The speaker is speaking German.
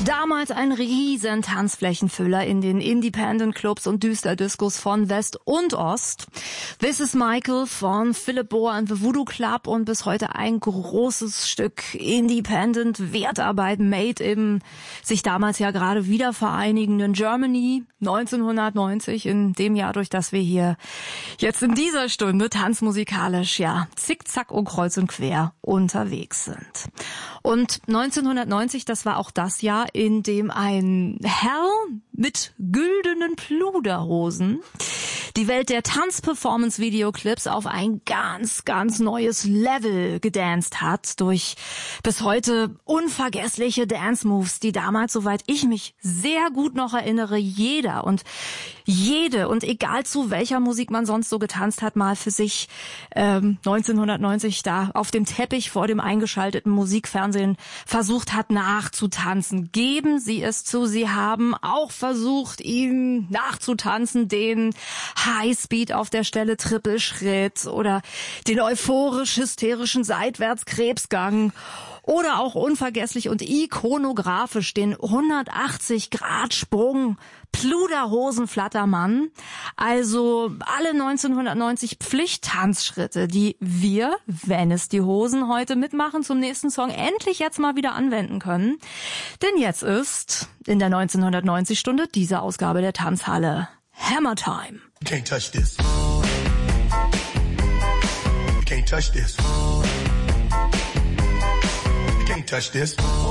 Damals ein riesen Tanzflächenfüller in den Independent-Clubs und Düsterdiscos von West und Ost. This is Michael von Philip Bohr and the Voodoo Club und bis heute ein großes Stück Independent-Wertarbeit made im sich damals ja gerade wieder vereinigenden Germany 1990, in dem Jahr, durch das wir hier jetzt in dieser Stunde tanzmusikalisch ja zickzack und kreuz und quer unterwegs sind. Und 1990, das war auch das Jahr, in dem ein Herr mit güldenen Pluderhosen die Welt der Tanzperformance-Videoclips auf ein ganz, ganz neues Level gedanced hat durch bis heute unvergessliche Dance-Moves, die damals, soweit ich mich sehr gut noch erinnere, jeder und jede und egal zu welcher Musik man sonst so getanzt hat, mal für sich 1990 da auf dem Teppich vor dem eingeschalteten Musikfernsehen versucht hat nachzutanzen. Geben Sie es zu, Sie haben auch versucht, ihm nachzutanzen, den Highspeed auf der Stelle Trippelschritt oder den euphorisch-hysterischen Seitwärtskrebsgang oder auch unvergesslich und ikonografisch den 180-Grad-Sprung Pluderhosenflattermann. Also alle 1990 Pflichttanzschritte, die wir, wenn es die Hosen heute mitmachen, zum nächsten Song endlich jetzt mal wieder anwenden können. Denn jetzt ist in der 1990-Stunde diese Ausgabe der Tanzhalle Hammer Time. You can't touch this. You can't touch this. You can't touch this.